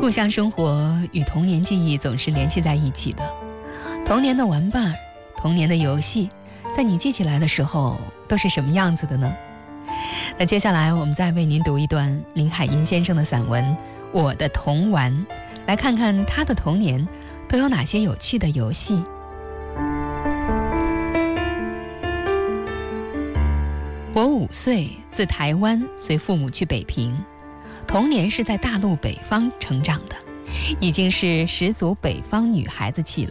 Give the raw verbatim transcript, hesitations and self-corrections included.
故乡生活与童年记忆总是联系在一起的，童年的玩伴，童年的游戏，在你记起来的时候都是什么样子的呢？那接下来我们再为您读一段林海音先生的散文《我的童玩》，来看看他的童年都有哪些有趣的游戏。我五岁，自台湾随父母去北平，童年是在大陆北方成长的，已经是十足北方女孩子气了。